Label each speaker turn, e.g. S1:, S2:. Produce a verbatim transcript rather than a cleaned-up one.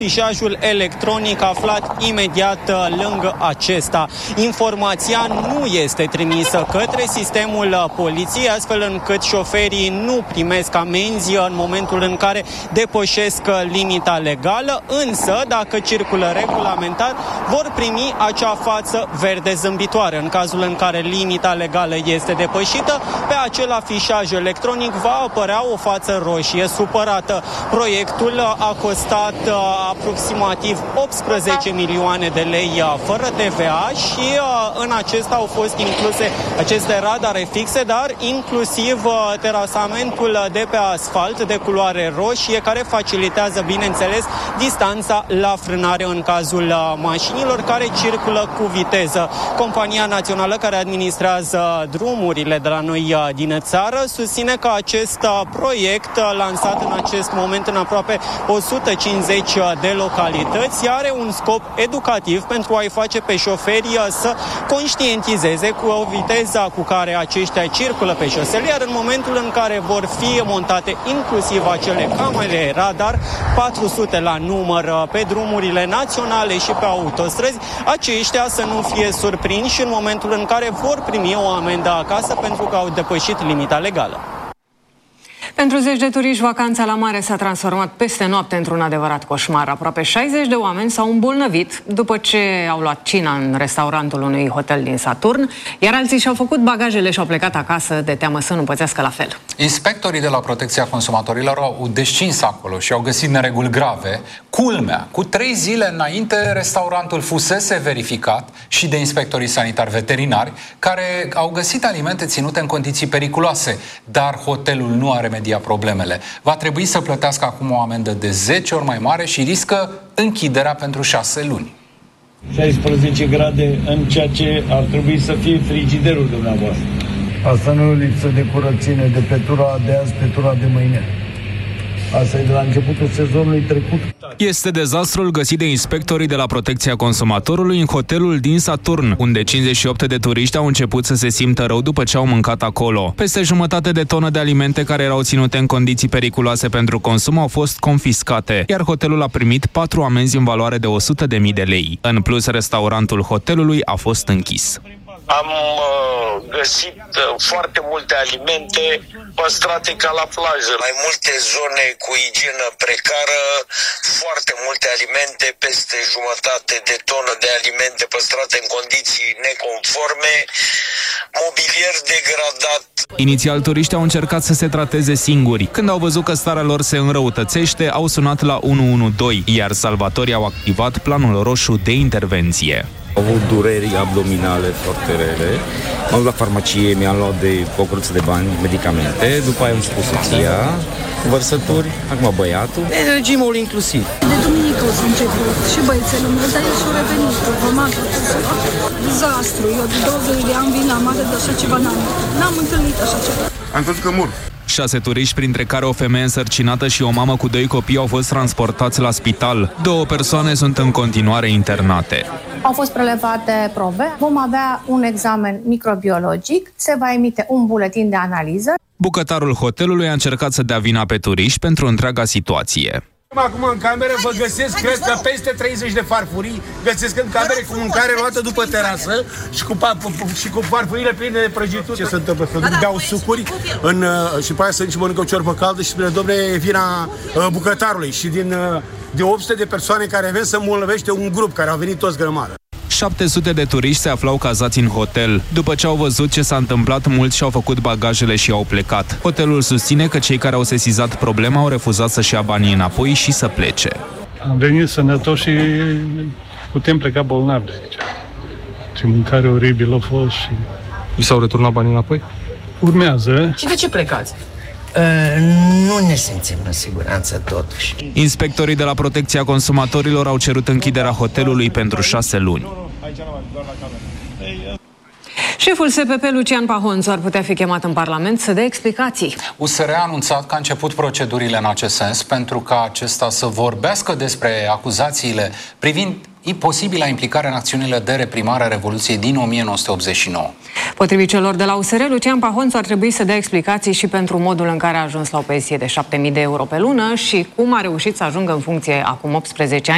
S1: Fișajul electronic aflat imediat lângă acesta. Informația nu este trimisă către sistemul poliției, astfel încât șoferii nu primesc amenzi în momentul în care depășesc limita legală, însă, dacă circulă regulamentar, vor primi acea față verde zâmbitoare. În cazul în care limita legală este depășită, pe acel afișaj electronic va apărea o față roșie supărată. Proiectul a costat aproximativ optsprezece milioane de lei fără T V A și în acesta au fost incluse aceste radare fixe, dar inclusiv terasamentul de pe asfalt de culoare roșie, care facilitează, bineînțeles, distanța la frânare în cazul mașinilor care circulă cu viteză. Compania națională care administrează drumurile de la noi din țară susține că acest proiect, lansat în acest moment în aproape o sută cincizeci de localități, are un scop educativ pentru a-i face pe șoferi să conștientizeze cu viteza cu care aceștia circulă pe șosele, iar în momentul în care vor fi montate inclusiv acele camere radar, patru sute la număr, pe drumurile naționale și pe autostrăzi, aceștia să nu fie surprinși în momentul în care vor primi o amendă acasă pentru că au depășit limita legală.
S2: Pentru zeci de turiști, vacanța la mare s-a transformat peste noapte într-un adevărat coșmar. Aproape șaizeci de oameni s-au îmbolnăvit după ce au luat cina în restaurantul unui hotel din Saturn, iar alții și-au făcut bagajele și au plecat acasă de teamă să nu pățească la fel.
S3: Inspectorii de la Protecția Consumatorilor au descins acolo și au găsit nereguli grave. Culmea, cu trei zile înainte, restaurantul fusese verificat și de inspectorii sanitari veterinari, care au găsit alimente ținute în condiții periculoase, dar hotelul nu a remediat problemele. Va trebui să plătească acum o amendă de zece ori mai mare și riscă închiderea pentru șase luni.
S4: șaisprezece grade în ceea ce ar trebui să fie frigiderul dumneavoastră.
S5: Asta nu e o lipsă de curățenie de pe tura de azi, pe tura de mâine. Asta e de la începutul sezonului trecut.
S6: Este dezastrul găsit de inspectorii de la Protecția Consumatorului în hotelul din Saturn, unde cincizeci și opt de turiști au început să se simtă rău după ce au mâncat acolo. Peste jumătate de tonă de alimente care erau ținute în condiții periculoase pentru consum au fost confiscate, iar hotelul a primit patru amenzi în valoare de o sută de mii de lei. În plus, restaurantul hotelului a fost închis.
S7: Am uh, găsit uh, foarte multe alimente păstrate ca la plajă. Mai multe zone cu igienă precară, foarte multe alimente, peste jumătate de tonă de alimente păstrate în condiții neconforme, mobilier degradat.
S6: Inițial, turiștii au încercat să se trateze singuri. Când au văzut că starea lor se înrăutățește, au sunat la unu unu doi, iar salvatorii au activat planul roșu de intervenție.
S8: Au avut dureri abdominale foarte rele. M-am dus la farmacie, mi-am luat de o cruță de bani, medicamente. După aia am început soția, vărsături, acum băiatul. E regimul inclusiv.
S9: De duminică o să început și băiețelul meu, dar el și-a revenit cu vămatul. Dezastru. Eu de douăzeci de ani vin la mare, de așa ceva n-am, n-am întâlnit așa ceva.
S10: Am crezut că mor.
S6: Șase turiști, printre care o femeie însărcinată și o mamă cu doi copii, au fost transportați la spital. Două persoane sunt în continuare internate.
S11: Au fost prelevate probe, vom avea un examen microbiologic, se va emite un buletin de analiză.
S6: Bucătarul hotelului a încercat să dea vina pe turiști pentru întreaga situație.
S12: Acum în cameră vă găsesc, cred că peste treizeci de farfurii, găsesc în camere cu mâncare luată după terasă și cu, și cu farfurile pline de prăjituri. Ce se întâmplă? Că beau sucuri în, și pe aia să nici mănâncă o ciorbă caldă și spune, dom'le, e vina uh, bucătarului. Și din uh, de opt sute de persoane care vin să îmbolnăvește un grup care au venit toți grămadă.
S6: șapte sute de turiști se aflau cazați în hotel. După ce au văzut ce s-a întâmplat, mulți și-au făcut bagajele și au plecat. Hotelul susține că cei care au sesizat problema au refuzat să-și ia banii înapoi și să plece.
S13: Am venit sănătoși și putem pleca bolnavi de aici. Ce mâncare oribilă a fost și...
S14: Vi s-au returnat banii înapoi?
S13: Urmează.
S15: Și de ce plecați? Uh, nu ne simțim în siguranță totuși.
S6: Inspectorii de la Protecția Consumatorilor au cerut închiderea hotelului pentru șase luni.
S2: Șeful S P P, Lucian Pahonțu, ar putea fi chemat în Parlament să dea explicații.
S3: U S R a anunțat că a început procedurile în acest sens pentru ca acesta să vorbească despre acuzațiile privind posibilă implicare în acțiunile de reprimare a Revoluției din o mie nouă sute optzeci și nouă.
S2: Potrivit celor de la U S R, Lucian Pahonțu ar trebui să dea explicații și pentru modul în care a ajuns la o pensie de șapte mii de euro pe lună și cum a reușit să ajungă în funcție acum optsprezece ani.